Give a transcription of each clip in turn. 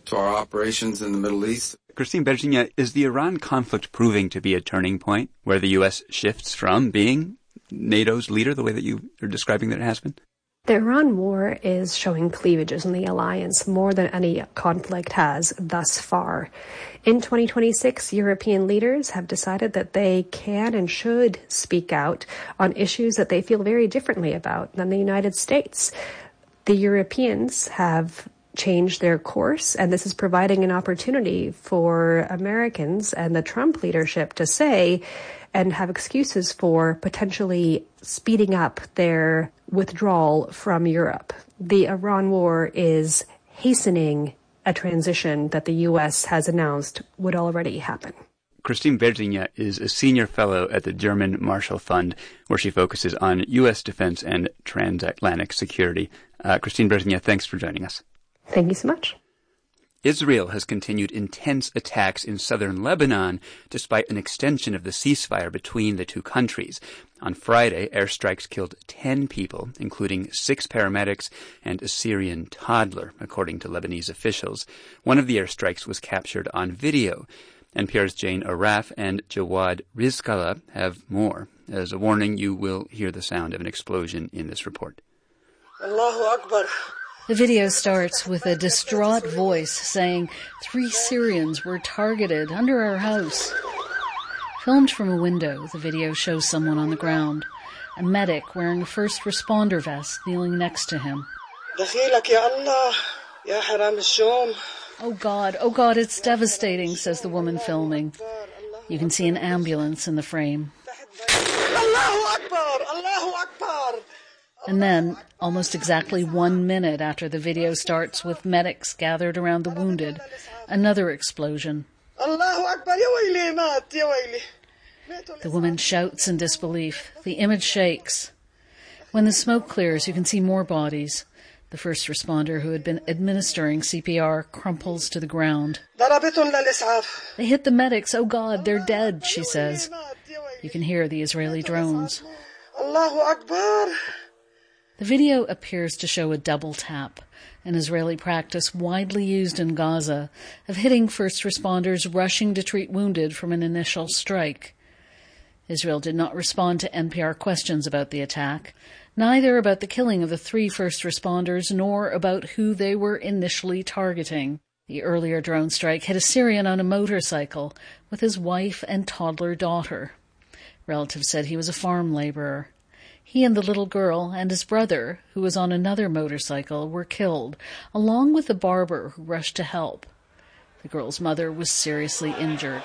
to our operations in the Middle East. Christine Bergigna, is the Iran conflict proving to be a turning point where the U.S. shifts from being NATO's leader, the way that you are describing that it has been? The Iran war is showing cleavages in the alliance more than any conflict has thus far. In 2026, European leaders have decided that they can and should speak out on issues that they feel very differently about than the United States. The Europeans have changed their course, and this is providing an opportunity for Americans and the Trump leadership to say and have excuses for potentially speeding up their withdrawal from Europe. The Iran war is hastening a transition that the U.S. has announced would already happen. Christine Bergigna is a senior fellow at the German Marshall Fund, where she focuses on U.S. defense and transatlantic security. Christine Bergigna, thanks for joining us. Thank you so much. Israel has continued intense attacks in southern Lebanon despite an extension of the ceasefire between the two countries. On Friday, airstrikes killed 10 people, including 6 paramedics and a Syrian toddler, according to Lebanese officials. One of the airstrikes was captured on video. NPR's Jane Araf and Jawad Rizkallah have more. As a warning, you will hear the sound of an explosion in this report. Allahu Akbar. The video starts with a distraught voice saying 3 Syrians were targeted under our house. Filmed from a window, the video shows someone on the ground, a medic wearing a first responder vest kneeling next to him. Oh God, it's devastating, says the woman filming. You can see an ambulance in the frame. Allahu Akbar! Allahu Akbar! And then, almost exactly 1 minute after the video starts with medics gathered around the wounded, another explosion. The woman shouts in disbelief. The image shakes. When the smoke clears, you can see more bodies. The first responder who had been administering CPR crumples to the ground. They hit the medics. Oh God, they're dead, she says. You can hear the Israeli drones. Allahu Akbar! The video appears to show a double tap, an Israeli practice widely used in Gaza, of hitting first responders rushing to treat wounded from an initial strike. Israel did not respond to NPR questions about the attack, neither about the killing of the 3 first responders nor about who they were initially targeting. The earlier drone strike hit a Syrian on a motorcycle with his wife and toddler daughter. Relatives said he was a farm laborer. He and the little girl and his brother, who was on another motorcycle, were killed, along with the barber who rushed to help. The girl's mother was seriously injured.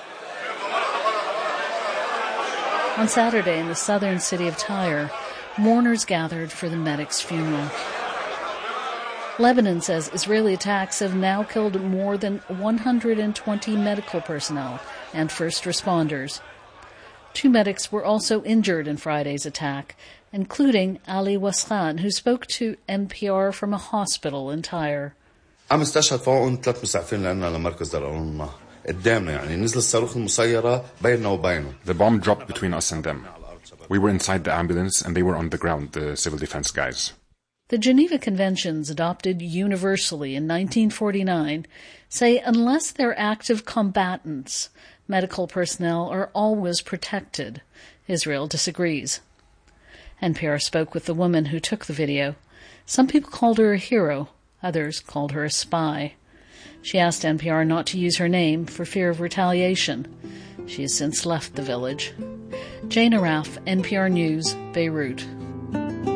On Saturday, in the southern city of Tyre, mourners gathered for the medic's funeral. Lebanon says Israeli attacks have now killed more than 120 medical personnel and first responders. 2 medics were also injured in Friday's attack, including Ali Waslan, who spoke to NPR from a hospital in Tyre. The bomb dropped between us and them. We were inside the ambulance and they were on the ground, the civil defense guys. The Geneva Conventions, adopted universally in 1949, say unless they're active combatants, medical personnel are always protected. Israel disagrees. NPR spoke with the woman who took the video. Some people called her a hero. Others called her a spy. She asked NPR not to use her name for fear of retaliation. She has since left the village. Jane Araf, NPR News, Beirut.